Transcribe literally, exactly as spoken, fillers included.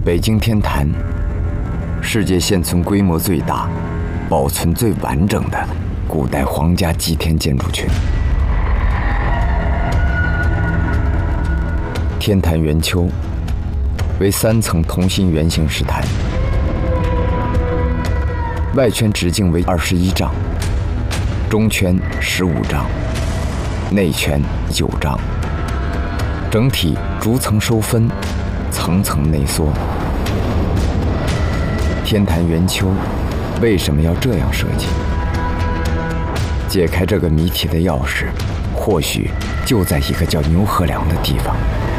北京天坛，世界现存规模最大、保存最完整的古代皇家祭天建筑群。天坛圆丘为三层同心圆形石坛，外圈直径为二十一丈，中圈十五丈，内圈九丈，整体逐层收分，层层内缩。天坛圆丘为什么要这样设计？解开这个谜题的钥匙，或许就在一个叫牛河梁的地方。